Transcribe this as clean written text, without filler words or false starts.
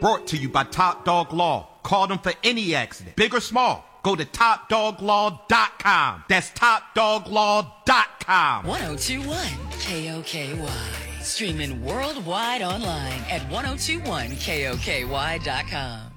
Brought to you by Top Dog Law. Call them for any accident, big or small. Go to TopDogLaw.com. That's TopDogLaw.com. 1021 KOKY. Streaming worldwide online at 1021KOKY.com.